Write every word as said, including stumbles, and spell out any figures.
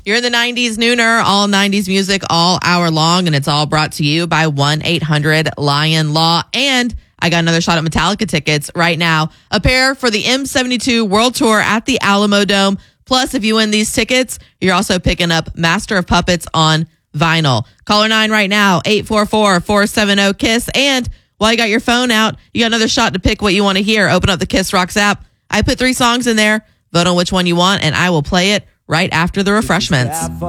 You're in the nineties Nooner, all nineties music all hour long, and it's all brought to you by one eight hundred Lion Law. And I got another shot at Metallica tickets right now. A pair for the M seventy-two World Tour at the Alamo Dome. Plus, if you win these tickets, you're also picking up Master of Puppets on vinyl. Caller nine right now, eight four four, four seven zero, KISS. And while you got your phone out, you got another shot to pick what you want to hear. Open up the Kiss Rocks app. I put three songs in there. Vote on which one you want, and I will play it right after the refreshments.